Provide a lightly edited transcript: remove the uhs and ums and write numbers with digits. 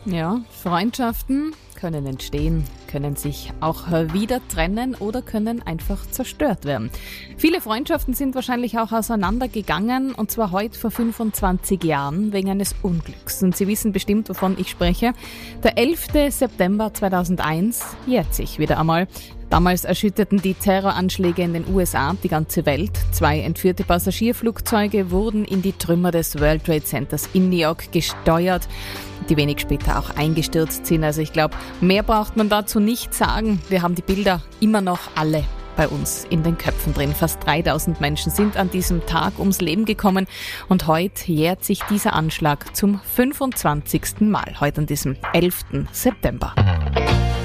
Ja, Freundschaften können entstehen, können sich auch wieder trennen oder können einfach zerstört werden. Viele Freundschaften sind wahrscheinlich auch auseinandergegangen, und zwar heute vor 25 Jahren wegen eines Unglücks. Und Sie wissen bestimmt, wovon ich spreche. Der 11. September 2001 jährt sich wieder einmal. Damals erschütterten die Terroranschläge in den USA die ganze Welt. 2 entführte Passagierflugzeuge wurden in die Trümmer des World Trade Centers in New York gesteuert, die wenig später auch eingestürzt sind. Also ich glaube, mehr braucht man dazu nicht sagen. Wir haben die Bilder immer noch alle bei uns in den Köpfen drin. Fast 3000 Menschen sind an diesem Tag ums Leben gekommen, und heute jährt sich dieser Anschlag zum 25. Mal, heute an diesem 11. September.